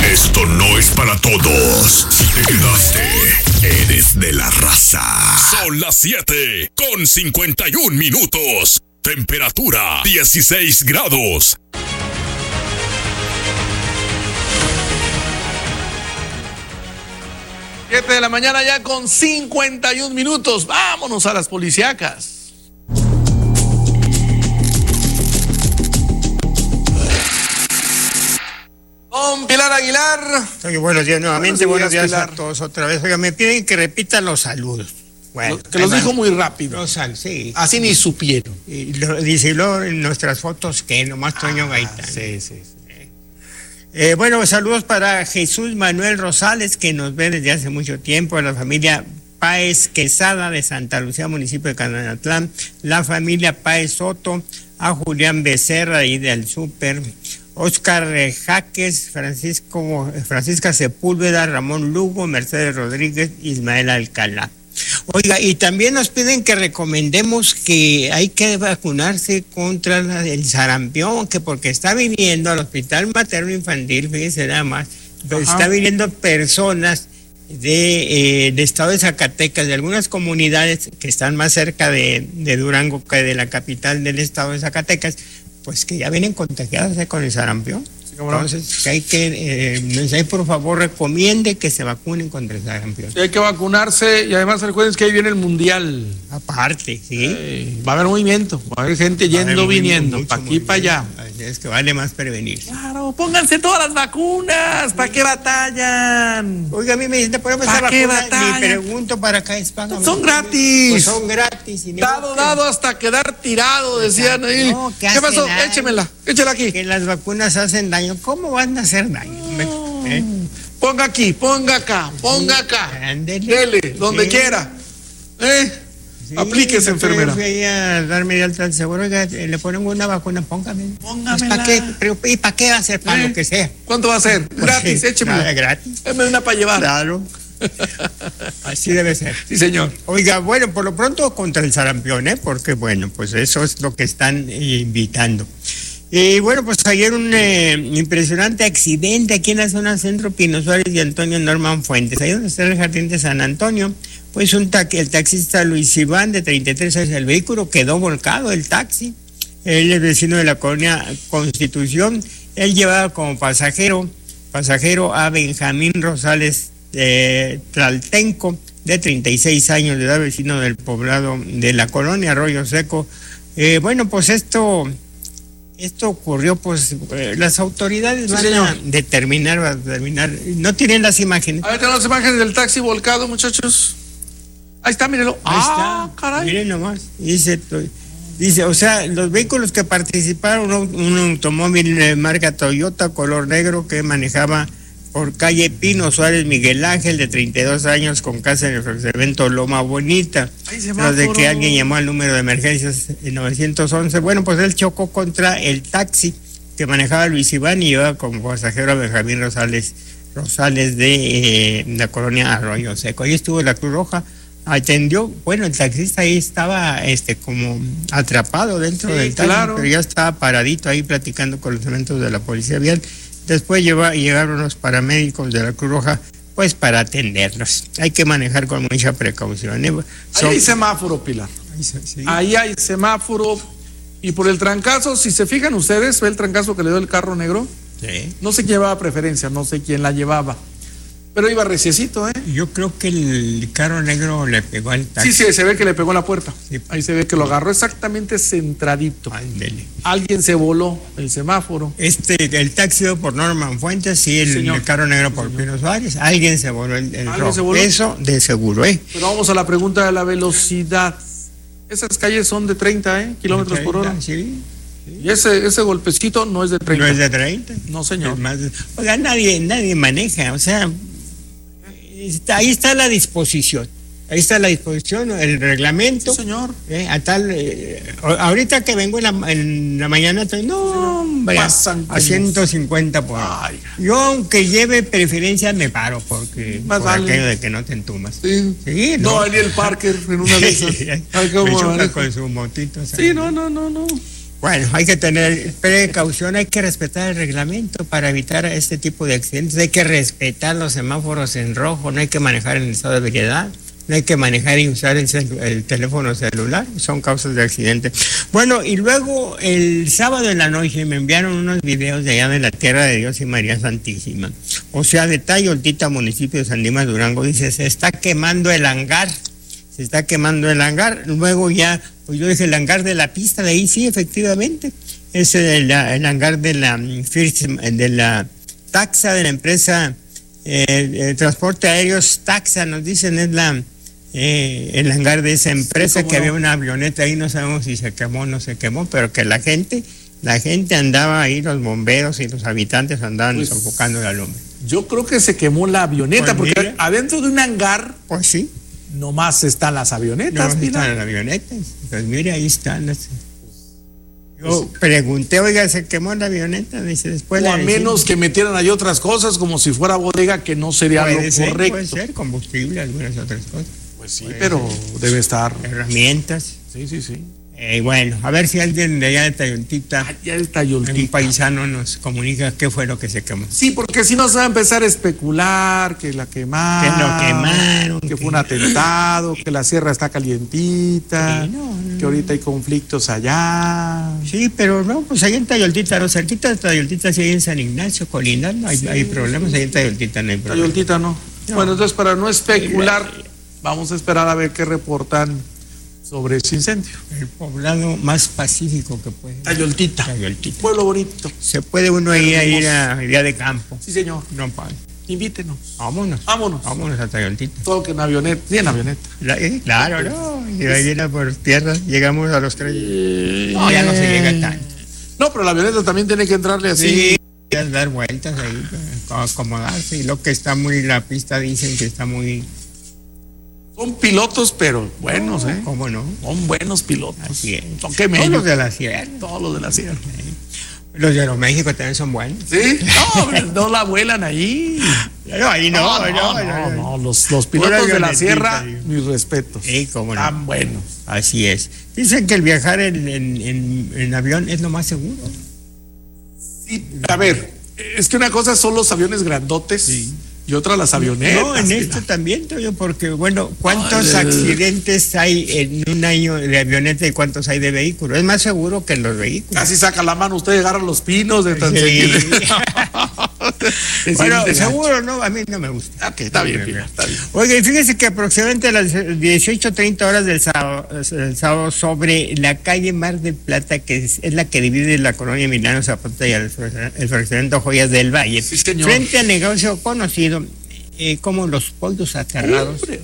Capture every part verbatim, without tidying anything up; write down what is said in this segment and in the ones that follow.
Esto no es para todos. Si te quedaste, eres de la raza. Son las siete con cincuenta y un minutos. Temperatura dieciséis grados. siete de la mañana ya con cincuenta y un minutos. Vámonos a las policíacas. Don Pilar Aguilar. Oye, buenos días nuevamente, buenos días, buenos días a todos otra vez. Oiga, me piden que repita los saludos. Bueno, que los dijo muy rápido. Los sal, sí. Así ni supieron. Y lo, dice, y luego en nuestras fotos que nomás Toño Ah, Gaitán. Sí, sí, sí. Eh, bueno, saludos para Jesús Manuel Rosales, que nos ve desde hace mucho tiempo, a la familia Páez Quesada de Santa Lucía, municipio de Cananatlán, la familia Páez Soto, a Julián Becerra ahí del Súper, Oscar Jaques, Francisco, Francisca Sepúlveda, Ramón Lugo, Mercedes Rodríguez, Ismael Alcalá. Oiga, y también nos piden que recomendemos que hay que vacunarse contra la, el sarampión, que porque está viniendo al Hospital Materno Infantil, fíjense nada más, está viniendo personas de, eh, de estado de Zacatecas, de algunas comunidades que están más cerca de, de Durango que de la capital del estado de Zacatecas, pues que ya vienen contagiadas con el sarampión. Entonces, que hay que, eh, por favor, recomiende que se vacunen contra el sarampión. Sí, hay que vacunarse y además recuerden que ahí viene el mundial. Aparte, sí. Eh, va a haber movimiento, va a haber gente yendo, haber viniendo, para aquí, para allá. Es que vale más prevenir. Claro, pónganse todas las vacunas, ¿para qué batallan? Oiga, a mí me dicen, ¿para ¿Para qué batallan? Mi pregunto para acá es paga. Son gratis. Pues son gratis. Y dado, que... dado hasta quedar tirado, decían ahí. No, ¿qué, ¿Qué pasó? Daño? Échemela, échela aquí. Que las vacunas hacen daño. ¿Cómo van a hacer daño? No. ¿Eh? Ponga aquí, ponga acá, ponga acá. Ándele, dele, donde sí. quiera. ¿Eh? Sí, aplíquese, enfermera. Fui ahí a darme de alta al seguro, oiga, le ponen una vacuna, póngame. Póngame. ¿Para qué? ¿Y para qué va a ser? Para ¿Eh? Lo que sea. ¿Cuánto va a ser? Gratis, échemela. Nada, gratis. Dame una para llevar. Claro. Así debe ser. Sí, señor. Oiga, bueno, por lo pronto contra el sarampión, ¿eh? Porque, bueno, pues eso es lo que están eh, invitando. Y bueno, pues ayer un eh, impresionante accidente aquí en la zona centro, Pino Suárez y Antonio Norman Fuentes, ahí donde está el jardín de San Antonio. Pues un ta el taxista Luis Iván, de treinta y tres años, el vehículo quedó volcado, el taxi. Él es vecino de la colonia Constitución. Él llevaba como pasajero, pasajero a Benjamín Rosales eh, Tlaltenco, de treinta y seis años de edad, vecino del poblado de la colonia Arroyo Seco. Eh, bueno, pues esto... Esto ocurrió, pues, eh, las autoridades van sí, a determinar, van a determinar, no tienen las imágenes. A ver, tenemos las imágenes del taxi volcado, muchachos. Ahí está, mírenlo. Ahí ah, está, caray. Miren nomás, dice, dice, o sea, los vehículos que participaron, un, un automóvil de marca Toyota, color negro, que manejaba por calle Pino Suárez Miguel Ángel, de treinta y dos años, con casa en el evento Loma Bonita. Los de que alguien llamó al número de emergencias novecientos once. Bueno, pues él chocó contra el taxi que manejaba Luis Iván y iba como pasajero a Benjamín Rosales, Rosales de eh, la colonia Arroyo Seco. Ahí estuvo la Cruz Roja, atendió, bueno, el taxista ahí estaba este como atrapado dentro sí, del taxi, claro. Pero ya estaba paradito ahí platicando con los elementos de la policía vial. Después lleva, llegaron los paramédicos de la Cruz Roja, pues para atenderlos. Hay que manejar con mucha precaución. ¿eh? Son... Ahí hay semáforo, Pilar. Ahí, sí. Ahí hay semáforo. Y por el trancazo, si se fijan ustedes, ve el trancazo que le dio el carro negro. Sí. No sé quién llevaba preferencia, no sé quién la llevaba. Pero iba reciecito, ¿eh? Yo creo que el carro negro le pegó al taxi. Sí, sí, se ve que le pegó en la puerta. Sí. Ahí se ve que lo agarró exactamente centradito. Ándele. Alguien se voló el semáforo. Este, el taxi por Norman Fuentes y el, el carro negro por sí, Pino Suárez. Alguien se voló el, el rojo. Se voló? Eso de seguro, ¿eh? Pero vamos a la pregunta de la velocidad. Esas calles son de treinta, ¿eh? Kilómetros treinta, por hora. Sí. Sí. Y ese, ese golpecito no es de treinta. No es de treinta. No, señor. Más, oiga, nadie, nadie maneja, o sea... Está, ahí está la disposición, ahí está la disposición, el reglamento. Sí, señor. Eh, a tal, eh, ahorita que vengo en la, en la mañana, estoy, no, hombre, a ciento cincuenta por hora. Yo, aunque lleve preferencia, me paro, porque más por vale. aquello de que no te entumas. Sí, sí no, no Ariel Parker en una de esas. Ay, me choca con su motito. Sí, no, no, no, no. Bueno, hay que tener precaución, hay que respetar el reglamento para evitar este tipo de accidentes, hay que respetar los semáforos en rojo, no hay que manejar en estado de ebriedad, no hay que manejar y usar el, celu- el teléfono celular, son causas de accidente. Bueno, y luego el sábado en la noche me enviaron unos videos de allá de la Tierra de Dios y María Santísima, o sea, de Tayoltita, municipio de San Dimas, Durango. Dice, se está quemando el hangar, se está quemando el hangar. Luego ya, pues yo dije, el hangar de la pista de ahí, sí, efectivamente, es el, el hangar de la First, de la taxa de la empresa eh, eh, transporte aéreos taxa, nos dicen, es la eh, el hangar de esa empresa, sí, que no. Había una avioneta ahí, no sabemos si se quemó o no se quemó, pero que la gente, la gente andaba ahí, los bomberos y los habitantes andaban pues, sofocando la lumbre. Yo creo que se quemó la avioneta, pues porque mira, adentro de un hangar, pues sí, nomás están las avionetas. No, están las avionetas. Pues mire, ahí están las... Yo pregunté, oiga, ¿se quemó la avioneta? Dice, después o a menos que metieran ahí otras cosas, como si fuera bodega, que no sería puede lo ser, correcto. Puede ser, combustible, algunas otras cosas. Pues sí, puede pero ser. Debe estar... Herramientas. Sí, sí, sí. Eh, bueno, a ver si alguien de allá de Tayoltita, allá de Tayoltita, un paisano, nos comunica qué fue lo que se quemó. Sí, porque si no se va a empezar a especular que la quemaron, que lo quemaron, que, que fue un atentado, que la sierra está calientita, sí, no, no, que ahorita hay conflictos allá. Sí, pero no, pues ahí en Tayoltita, los cerquitas de Tayoltita, sí, ahí en San Ignacio, colindando, hay, sí, hay problemas, ahí en Tayoltita no hay problemas. Tayoltita no. no. Bueno, entonces para no especular, vamos a esperar a ver qué reportan sobre ese incendio. El poblado más pacífico que puede. Tayoltita. Tayoltita. Pueblo bonito. Se puede uno ir a ir a día de campo. Sí, señor. No paga. Invítenos. Vámonos. Vámonos. Vámonos a Tayoltita. Todo que en avioneta. Sí, en avioneta. La, eh, claro, no. Y ahí viene por tierra. Llegamos a los tres. Eh, no, ya no se llega tanto. No, pero la avioneta también tiene que entrarle así. Sí, dar vueltas ahí, acomodarse. Y lo que está muy, la pista dicen que está muy... Son pilotos, pero buenos, ¿eh? ¿Cómo no? Son buenos pilotos. Así es. Son que Todos los de la sierra. Todos los de la sierra. Sí. Los de Aeroméxico también son buenos. ¿Sí? No, no la vuelan ahí. No, ahí no. No, no, no. no, no, no. Los, los pilotos de la sierra, digo. Mis respetos. Sí, cómo no. Están buenos. Así es. Dicen que el viajar en, en, en, en avión es lo más seguro. Sí, a ver, es que una cosa son los aviones grandotes. Sí. Y otra las avionetas. No, en esto también, Toyo, porque bueno, ¿cuántos Ay, accidentes hay en un año de avioneta y cuántos hay de vehículos? Es más seguro que en los vehículos. Casi saca la mano, usted agarra los pinos de tan sí. Bueno, seguro no, a mí no me gusta. Okay, está, bien, bien, está bien. Oiga, y fíjese que aproximadamente a las dieciocho treinta horas del sábado, el sábado sobre la calle Mar del Plata, que es, es la que divide la colonia Emiliano Zapata y el, el fraccionamiento Joyas del Valle, sí, señor. Frente al negocio conocido Eh, como los pollos aterrados. Hombre,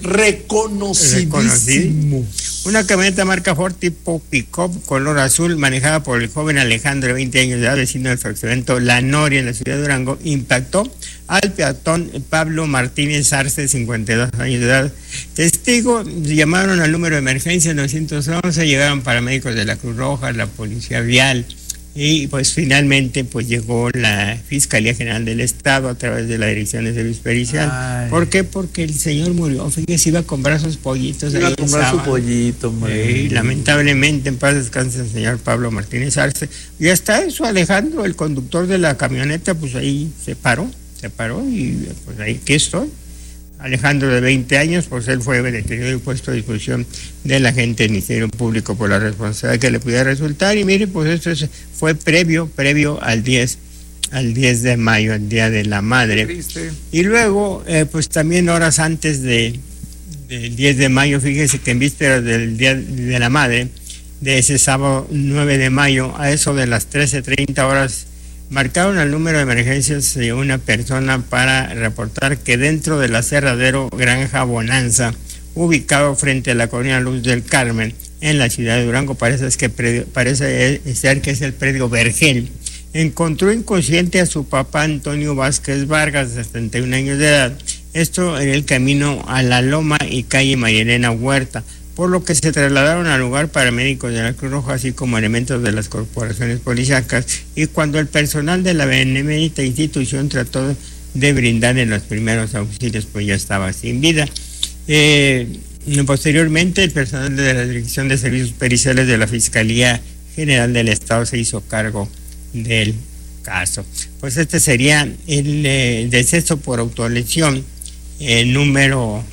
reconocidísimo. Una camioneta marca Ford tipo pick-up color azul, manejada por el joven Alejandro, de veinte años de edad, vecino del fraccionamiento La Noria en la ciudad de Durango, impactó al peatón Pablo Martínez Arce, de cincuenta y dos años de edad. Testigos llamaron al número de emergencia nueve once, llegaron paramédicos de la Cruz Roja, la Policía Vial, y pues finalmente pues llegó la Fiscalía General del Estado a través de la Dirección de Servicio Pericial. Ay. ¿Por qué? Porque el señor murió, fíjese, iba a comprar sus pollitos. Iba a comprar su pollito, hombre. Sí, lamentablemente, en paz descanse el señor Pablo Martínez Arce. Y hasta eso, Alejandro, el conductor de la camioneta, pues ahí se paró, se paró y pues ahí que estoy. Alejandro, de veinte años, pues él fue detenido y puesto a disposición del agente del Ministerio Público por la responsabilidad que le pudiera resultar. Y mire, pues esto es, fue previo, previo al diez, al diez de mayo, el Día de la Madre. Triste. Y luego, eh, pues también horas antes de, del diez de mayo, fíjese que en vísperas del Día de la Madre, de ese sábado nueve de mayo, a eso de las trece treinta horas, marcaron el número de emergencias de una persona para reportar que dentro del aserradero Granja Bonanza, ubicado frente a la colonia Luz del Carmen, en la ciudad de Durango, parece, es que predio, parece ser que es el predio Vergel, encontró inconsciente a su papá Antonio Vázquez Vargas, de setenta y un años de edad, esto en el camino a La Loma y calle María Elena Huerta, por lo que se trasladaron al lugar paramédicos de la Cruz Roja, así como elementos de las corporaciones policíacas, y cuando el personal de la benemérita institución trató de brindarle los primeros auxilios, pues ya estaba sin vida. Eh, posteriormente, el personal de la Dirección de Servicios Periciales de la Fiscalía General del Estado se hizo cargo del caso. Pues este sería el eh, deceso por autolesión, el número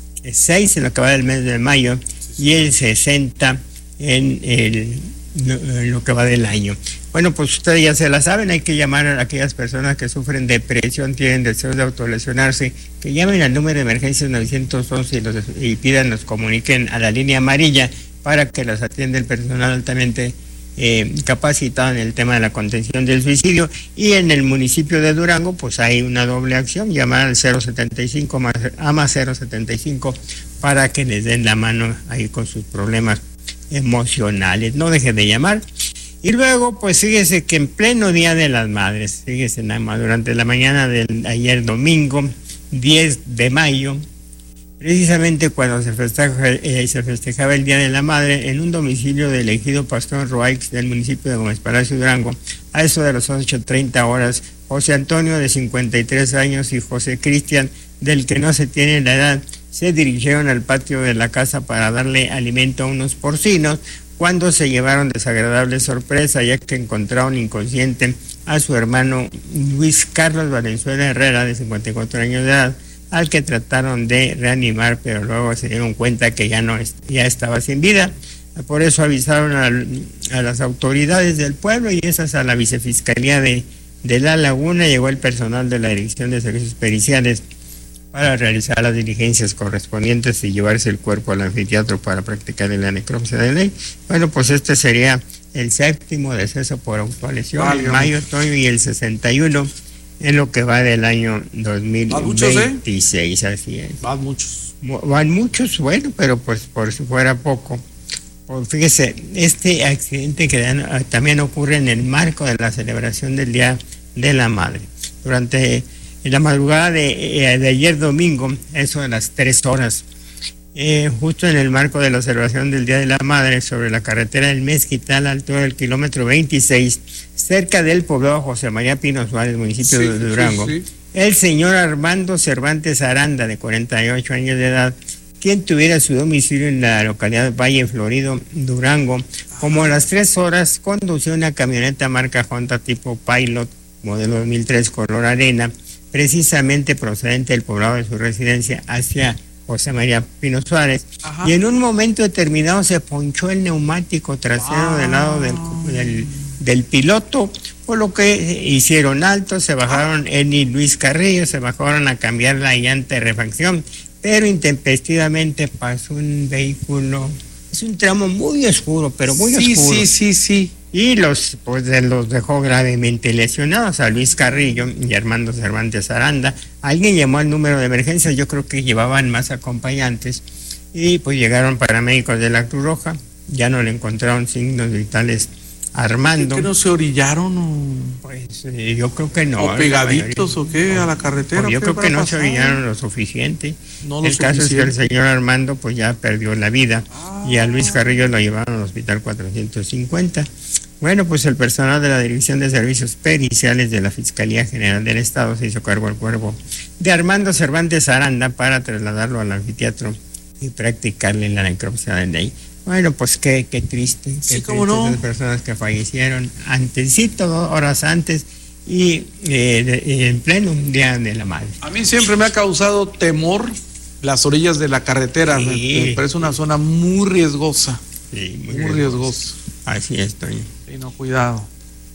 seis en lo que va del mes de mayo y el sesenta en, el, en lo que va del año. Bueno, pues ustedes ya se la saben, hay que llamar a aquellas personas que sufren depresión, tienen deseos de autolesionarse, que llamen al número de emergencias novecientos once y, los, y pidan, nos comuniquen a la línea amarilla para que las atienda el personal altamente eh, capacitado en el tema de la contención del suicidio. Y en el municipio de Durango, pues hay una doble acción, llamar al cero setenta y cinco, AMA cero setenta y cinco, para que les den la mano ahí con sus problemas emocionales. No dejen de llamar. Y luego, pues fíjese que en pleno Día de las Madres, fíjese nada más, durante la mañana del ayer domingo, diez de mayo, precisamente cuando se, festeja, eh, se festejaba el Día de la Madre, en un domicilio del ejido Pastor Roaix del municipio de Gómez Palacio, Durango, a eso de las ocho treinta horas, José Antonio, de cincuenta y tres años, y José Cristian, del que no se tiene la edad, se dirigieron al patio de la casa para darle alimento a unos porcinos, cuando se llevaron desagradable sorpresa, ya que encontraron inconsciente a su hermano Luis Carlos Valenzuela Herrera, de cincuenta y cuatro años de edad, al que trataron de reanimar, pero luego se dieron cuenta que ya no ya estaba sin vida. Por eso avisaron a, a las autoridades del pueblo, y esas a la vicefiscalía de, de La Laguna. Llegó el personal de la Dirección de Servicios Periciales para realizar las diligencias correspondientes y llevarse el cuerpo al anfiteatro para practicar la necropsia de ley. Bueno, pues este sería el séptimo deceso por autolesión, vale, en mayo, otoño, y el sesenta y uno en lo que va del año dos mil veintiséis, ¿eh? Así es. Van muchos. Van muchos, bueno, pero pues por si fuera poco. Pues fíjese, este accidente que dan, también ocurre en el marco de la celebración del Día de la Madre. Durante en la madrugada de, de ayer domingo, eso de las tres horas, eh, justo en el marco de la celebración del Día de la Madre, sobre la carretera del Mezquital, a la altura del kilómetro veintiséis, cerca del poblado José María Pino Suárez, municipio sí, de Durango, sí, sí. El señor Armando Cervantes Aranda, de cuarenta y ocho años de edad, quien tuviera su domicilio en la localidad de Valle Florido, Durango, como a las tres horas, condució una camioneta marca Honda tipo Pilot, modelo dos mil tres, color arena, precisamente procedente del poblado de su residencia hacia José María Pino Suárez. Ajá. Y en un momento determinado se ponchó el neumático trasero ah. del lado del, del, del piloto, por lo que hicieron alto, se bajaron él y Luis Carrillo, se bajaron a cambiar la llanta de refacción, pero intempestivamente pasó un vehículo. Es un tramo muy oscuro, pero muy sí, oscuro. Sí, sí, sí, sí. Y los, pues, los dejó gravemente lesionados a Luis Carrillo y Armando Cervantes Aranda. Alguien llamó al número de emergencia, yo creo que llevaban más acompañantes, y pues llegaron paramédicos de la Cruz Roja, ya no le encontraron signos vitales a Armando. ¿Que no se orillaron o...? Pues eh, yo creo que no. ¿O pegaditos o qué a la carretera? Pues yo creo que no se orillaron lo suficiente. No lo el caso suficiente. es que el señor Armando pues ya perdió la vida, ah. y a Luis Carrillo lo llevaron al hospital cuatrocientos cincuenta. Bueno, pues el personal de la Dirección de Servicios Periciales de la Fiscalía General del Estado se hizo cargo del cuerpo de Armando Cervantes Aranda para trasladarlo al anfiteatro y practicarle la necropsia de ley. Bueno, pues qué, qué triste, qué sí, triste, no. Las personas que fallecieron antesito, dos horas antes, y eh, de, en pleno Día de la Madre. A mí siempre me ha causado temor las orillas de la carretera, sí. me, me parece una zona muy riesgosa. Sí, muy, muy riesgosa. Así estoy. Sí, no, cuidado.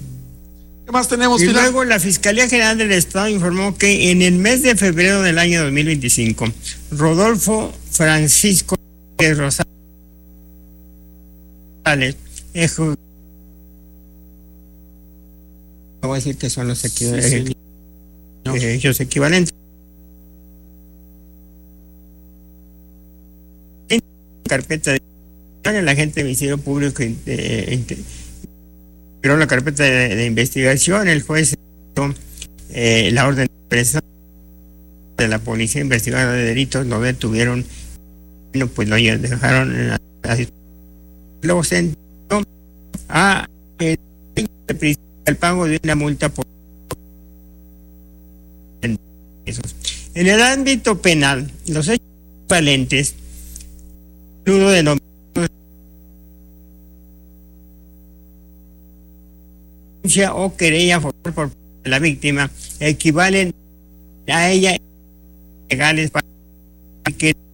¿Qué más tenemos, Y Pilar? luego la Fiscalía General del Estado informó que en el mes de febrero del año dos mil veinticinco, Rodolfo Francisco Rosales, eh, voy a decir que son los equivalentes, sí, sí. eh, ellos equivalentes. En carpeta de el agente del Ministerio Público eh, creó la carpeta de, de investigación, el juez eh, la orden de de la Policía Investigadora de Delitos, lo detuvieron, bueno, pues lo dejaron a, a, luego se entró a el, el pago de una multa por pesos. En el ámbito penal, los hechos equivalentes de denuncia o querella formal por la víctima equivalen a ella legales para que